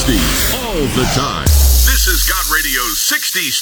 60s all the time. This is Got Radio's 60s